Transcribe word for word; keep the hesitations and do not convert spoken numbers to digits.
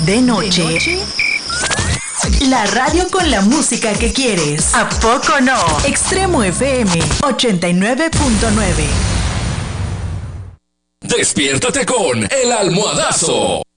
De noche. ¿De noche? La radio con la música que quieres. ¿A poco no? Extremo F M ochenta y nueve punto nueve. Despiértate con El Almohadazo.